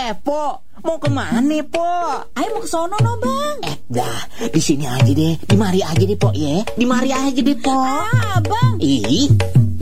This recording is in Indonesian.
Po, mau kemana, Po? Ayo mau ke sono no, Bang. Dah, di sini aja deh. Di mari aja deh, Po, ya. Di mari aja deh, Po. Abang. Ih.